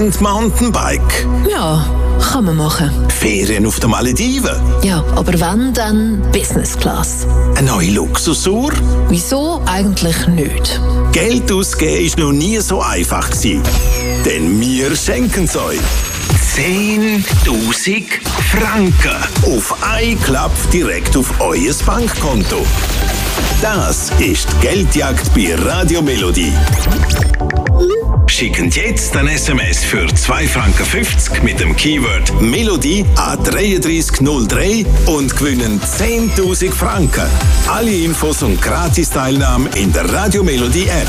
Mountainbike. Ja, kann man machen. Ferien auf den Malediven. Ja, aber wenn, dann Business Class. Eine neue Luxusuhr. Wieso eigentlich nicht? Geld ausgeben ist noch nie so einfach gewesen. Denn wir schenken es euch. 10.000 Franken auf einen Klapp direkt auf euer Bankkonto. Das ist die Geldjagd bei Radio Melodie. Schicken jetzt ein SMS für 2,50 Franken mit dem Keyword Melodie an 3303 und gewinnen 10.000 Franken. Alle Infos und Gratis-Teilnahme in der Radio Melodie App.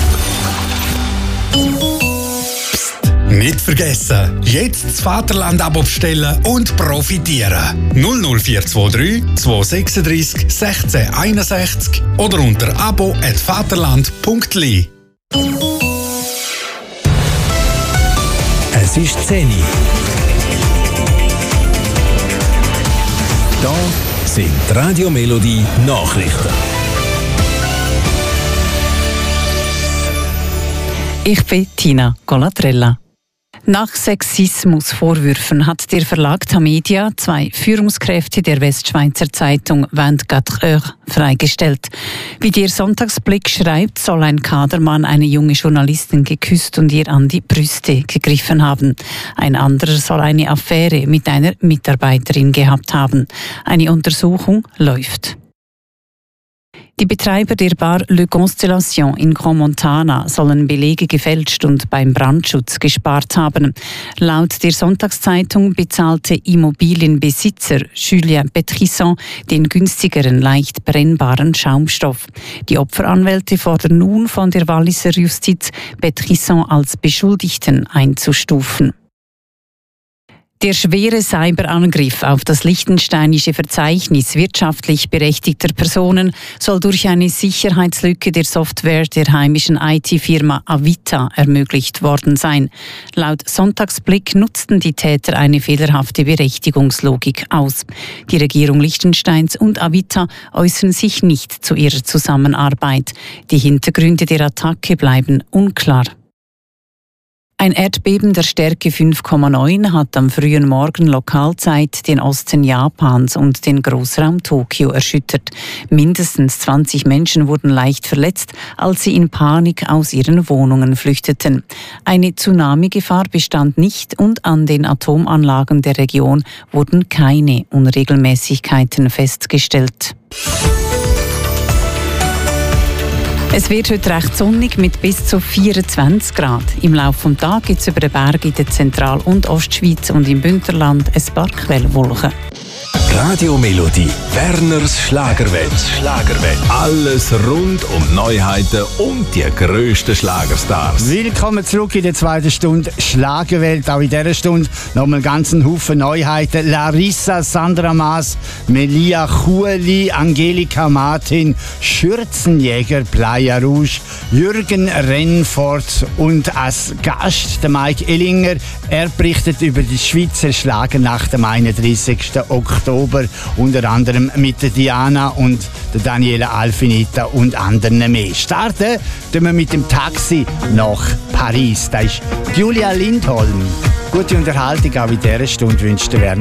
Nicht vergessen, jetzt das Vaterland-Abo bestellen und profitieren. 00423 236 1661 oder unter abo@vaterland.li. Es ist 10 Uhr. Da sind die Radio Melodie Nachrichten. Ich bin Tina Colatrella. Nach Sexismusvorwürfen hat der Verlag Tamedia 2 Führungskräfte der Westschweizer Zeitung 24 Heures freigestellt. Wie der Sonntagsblick schreibt, soll ein Kadermann eine junge Journalistin geküsst und ihr an die Brüste gegriffen haben. Ein anderer soll eine Affäre mit einer Mitarbeiterin gehabt haben. Eine Untersuchung läuft. Die Betreiber der Bar Le Constellation in Crans-Montana sollen Belege gefälscht und beim Brandschutz gespart haben. Laut der Sonntagszeitung bezahlte Immobilienbesitzer Julien Petrisson den günstigeren, leicht brennbaren Schaumstoff. Die Opferanwälte fordern nun von der Walliser Justiz, Petrisson als Beschuldigten einzustufen. Der schwere Cyberangriff auf das liechtensteinische Verzeichnis wirtschaftlich berechtigter Personen soll durch eine Sicherheitslücke der Software der heimischen IT-Firma Avita ermöglicht worden sein. Laut Sonntagsblick nutzten die Täter eine fehlerhafte Berechtigungslogik aus. Die Regierung Liechtensteins und Avita äußern sich nicht zu ihrer Zusammenarbeit. Die Hintergründe der Attacke bleiben unklar. Ein Erdbeben der Stärke 5,9 hat am frühen Morgen Lokalzeit den Osten Japans und den Großraum Tokio erschüttert. Mindestens 20 Menschen wurden leicht verletzt, als sie in Panik aus ihren Wohnungen flüchteten. Eine Tsunami-Gefahr bestand nicht und an den Atomanlagen der Region wurden keine Unregelmäßigkeiten festgestellt. Es wird heute recht sonnig mit bis zu 24 Grad. Im Laufe des Tages gibt es über den Berg in der Zentral- und Ostschweiz und im Bündnerland ein paar Quellwolken. Radio Melodie, Werners Schlagerwelt. Alles rund um Neuheiten und die grössten Schlagerstars. Willkommen zurück in der zweiten Stunde Schlagerwelt. Auch in dieser Stunde nochmal ganz einen Haufen Neuheiten. Larissa, Sandra Maas, Melia Chueli, Angelika Martin, Schürzenjäger, Playa Rouge, Jürgen Rennfort und als Gast der Mike Ellinger. Er berichtet über die Schweizer Schlagernacht am 31. Oktober, unter anderem mit der Diana und der Daniela Alfinita und anderen mehr. Starten tun wir mit dem Taxi nach Paris. Da ist Julia Lindholm. Gute Unterhaltung auch in dieser Stunde wünscht der Werner.